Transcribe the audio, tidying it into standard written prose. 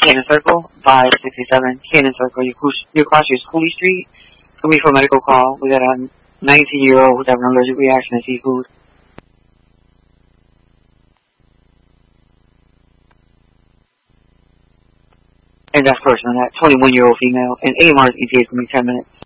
Cannon Circle, 567 Cannon Circle. You cross your Schooley Street. It's going to be for a medical call. We got a 19-year-old who's having an allergic reaction to seafood. And that's personal, that 21-year-old female. And AMR's ETA is going to be 10 minutes.